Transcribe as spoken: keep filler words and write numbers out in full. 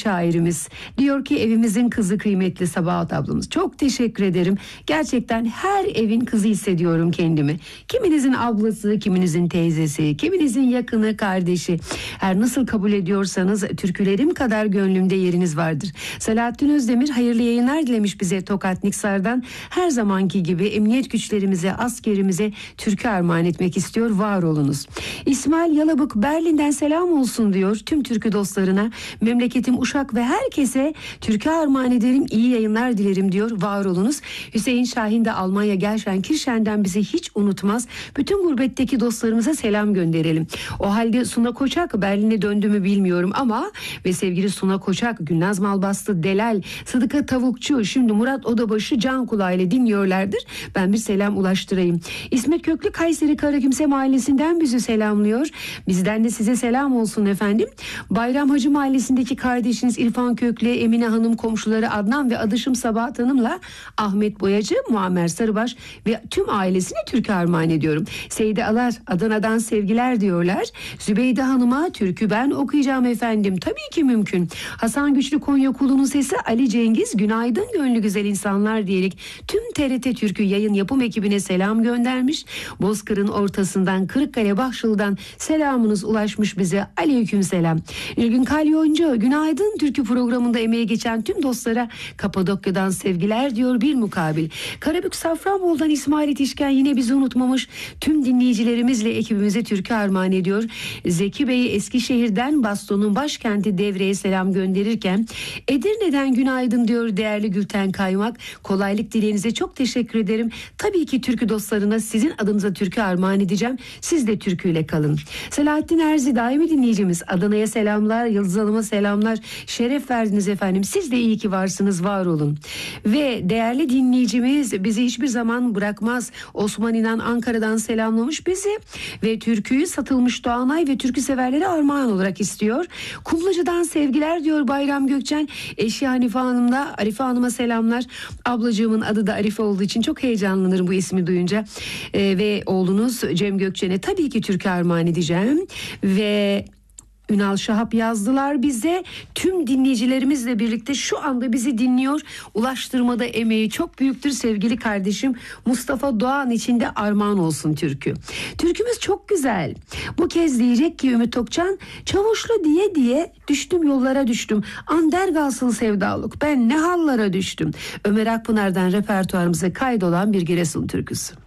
şairimiz. Diyor ki evimizin kızı kıymetli Sabahat ablamız. Çok teşekkür ederim. Gerçekten her evin kızı hissediyorum kendimi. Kiminizin ablası, kiminizin teyzesi, kiminizin yakını, kardeşi. Her nasıl kabul ediyorsanız türkülerim kadar gönlümde yeriniz vardır. Selahattin Özdemir hayırlı yayınlar dilemiş bize Tokat Niksar'dan. Her zamanki gibi emniyet güçlerimize, askerimize türkü armağan etmek istiyor. Var olunuz. İsmail Yalabık Berlin'den selam olsun diyor tüm türkü dostlarına. Memleketim Uşak ve herkese türkü armağan ederim. İyi yayınlar dilerim diyor. Var olunuz. Hüseyin Şahin de Almanya Gelsenkirchen'den bizi hiç unutmaz. Bütün gurbetteki dostlarımıza selam gönderelim. O halde Suna Koçak Berlin'e döndü mü bilmiyorum ama ve sevgili Suna Koçak, Gülnaz Malbastı, Delal, Sıdıka Tavukçu, şimdi Murat Odabaşı can kulağıyla dinliyorlardır. Ben bir selam ulaştırayım. İsmet Köklü Kayseri Karakümse Mahallesi'nden bizi selamlıyor. Bizden de size selam olsun efendim. Bayram Hacı Mahallesi'ndeki kardeşiniz İrfan Köklü, Emine Hanım, komşuları Adnan ve adışım Sabahat Hanım'la Ahmet Boyacı, Muammer Sarıbaş ve tüm ailesine türkü armağan ediyorum. Seyde Alar Adana'dan sevgiler diyorlar. Zübeyde Hanım'a türkü ben okuyacağım efendim. Tabii ki mümkün. Hasan Güçlü Konya Kulu'nun sesi Ali Cengiz günaydın gönlü güzel insanlar diyerek tüm T R T Türkü yayın yapım ekibine selam göndermiş. Bozkır'ın ortasından Kırıkkale Bahçılı'dan selamınız ulaşmış bize. Aleyküm selam. Nilgün Kalyoncu günaydın türkü programında emeği geçen tüm dostlara Kapadokya'dan sevgiler diyor bir mukabil. Karabük Safranbolu'dan İsmail Yetişken yine bizi unutmamış. Tüm dinleyicilerimizle ekibimize türkü armağan ediyor. Zeki Bey Eskişehir'den Baston'un başkenti Devre'ye selam gönderirken Edirne'den günaydın diyor değerli Gülten Kaymak. Kolaylık dileğinize çok teşekkür ederim. Tabii ki türkü dostlarına sizin adınıza türkü armağan edeceğim. Siz de türküyle kalın. Selahattin Erzi daimi dinleyicimiz. Adana'ya selamlar, Yıldız Hanım'a selamlar. Şeref verdiniz efendim. Siz de iyi ki varsınız, var olun. Ve değerli dinleyicimiz bizi hiçbir zaman bırakmaz. Osman İnan Ankara'dan selamlamış bizi ve türküyü Satılmış Doğanay ve türkü severlere armağan olarak istiyor. Kumluca'dan sevgiler diyor Bayram Gökçen. Eşi Hanife Hanım da Arife Hanım'a selamlar. Ablacığımın adı da Arife olduğu için çok heyecanlanırım bu ismi duyunca. Ee, ve oğlunuz Cem Gökçen'e tabii ki türkü armağan edeceğim. Ve Ünal Şahap yazdılar bize. Tüm dinleyicilerimizle birlikte şu anda bizi dinliyor. Ulaştırmada emeği çok büyüktür sevgili kardeşim Mustafa Doğan için de armağan olsun türkü. Türkümüz çok güzel. Bu kez diyecek ki Ümit Okçan, Çavuşlu diye diye düştüm yollara düştüm. Andergalsıl sevdalık ben ne hallara düştüm. Ömer Akpınar'dan repertuarımıza kaydolan bir Giresun türküsü.